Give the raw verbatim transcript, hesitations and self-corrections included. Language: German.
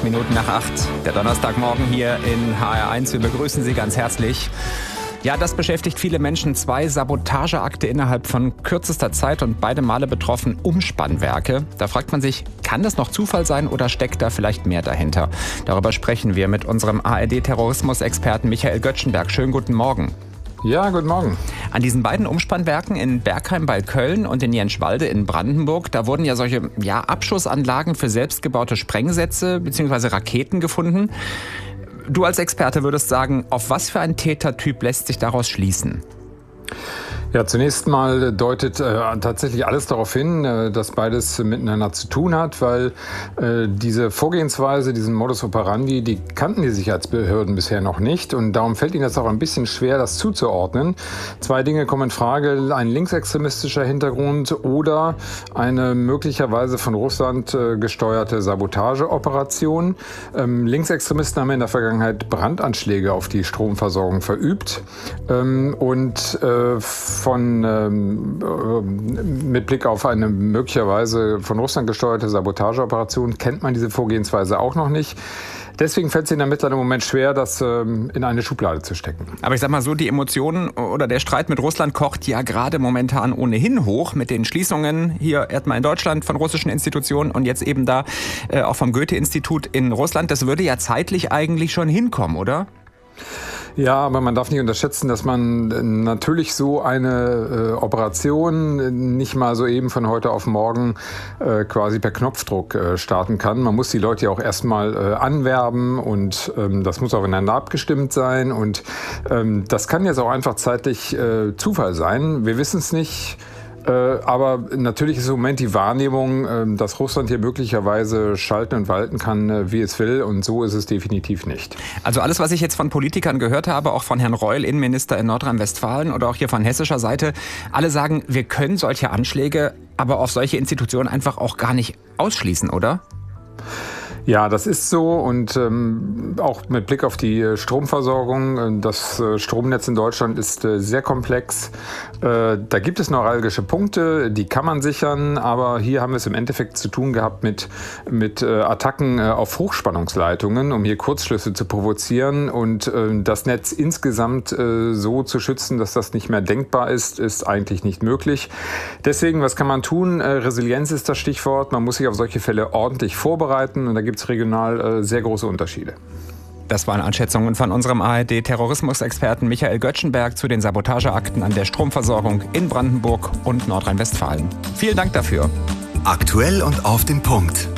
Minuten nach acht. Der Donnerstagmorgen hier in H R eins. Wir begrüßen Sie ganz herzlich. Ja, das beschäftigt viele Menschen. Zwei Sabotageakte innerhalb von kürzester Zeit und beide Male betroffen Umspannwerke. Da fragt man sich, kann das noch Zufall sein oder steckt da vielleicht mehr dahinter? Darüber sprechen wir mit unserem A R D-Terrorismus-Experten Michael Göttschenberg. Schönen guten Morgen. Ja, guten Morgen. An diesen beiden Umspannwerken in Bergheim bei Köln und in Jenschwalde in Brandenburg, da wurden ja solche ja, Abschussanlagen für selbstgebaute Sprengsätze bzw. Raketen gefunden. Du als Experte würdest sagen, auf was für einen Tätertyp lässt sich daraus schließen? Ja, zunächst mal deutet äh, tatsächlich alles darauf hin, äh, dass beides miteinander zu tun hat, weil äh, diese Vorgehensweise, diesen Modus operandi, die kannten die Sicherheitsbehörden bisher noch nicht und darum fällt ihnen das auch ein bisschen schwer, das zuzuordnen. Zwei Dinge kommen in Frage, ein linksextremistischer Hintergrund oder eine möglicherweise von Russland äh, gesteuerte Sabotageoperation. Ähm, Linksextremisten haben in der Vergangenheit Brandanschläge auf die Stromversorgung verübt ähm, und äh, von ähm, mit Blick auf eine möglicherweise von Russland gesteuerte Sabotageoperation kennt man diese Vorgehensweise auch noch nicht. Deswegen fällt es den Ermittlern im Moment schwer, das ähm, in eine Schublade zu stecken. Aber ich sag mal so, die Emotionen oder der Streit mit Russland kocht ja gerade momentan ohnehin hoch mit den Schließungen hier erstmal in Deutschland von russischen Institutionen und jetzt eben da äh, auch vom Goethe-Institut in Russland. Das würde ja zeitlich eigentlich schon hinkommen, oder? Ja, aber man darf nicht unterschätzen, dass man natürlich so eine äh, Operation nicht mal so eben von heute auf morgen äh, quasi per Knopfdruck äh, starten kann. Man muss die Leute ja auch erstmal äh, anwerben und ähm, das muss aufeinander abgestimmt sein und ähm, das kann jetzt auch einfach zeitlich äh, Zufall sein. Wir wissen es nicht. Aber natürlich ist im Moment die Wahrnehmung, dass Russland hier möglicherweise schalten und walten kann, wie es will. Und so ist es definitiv nicht. Also alles, was ich jetzt von Politikern gehört habe, auch von Herrn Reul, Innenminister in Nordrhein-Westfalen oder auch hier von hessischer Seite, alle sagen, wir können solche Anschläge aber auf solche Institutionen einfach auch gar nicht ausschließen, oder? Ja, das ist so und ähm, auch mit Blick auf die Stromversorgung. Das äh, Stromnetz in Deutschland ist äh, sehr komplex. Äh, da gibt es neuralgische Punkte, die kann man sichern, aber hier haben wir es im Endeffekt zu tun gehabt mit, mit äh, Attacken äh, auf Hochspannungsleitungen, um hier Kurzschlüsse zu provozieren und äh, das Netz insgesamt äh, so zu schützen, dass das nicht mehr denkbar ist, ist eigentlich nicht möglich. Deswegen, was kann man tun? Äh, Resilienz ist das Stichwort. Man muss sich auf solche Fälle ordentlich vorbereiten und da gibt es regional äh, sehr große Unterschiede. Das waren Einschätzungen von unserem A R D-Terrorismus-Experten Michael Göttschenberg zu den Sabotageakten an der Stromversorgung in Brandenburg und Nordrhein-Westfalen. Vielen Dank dafür. Aktuell und auf den Punkt.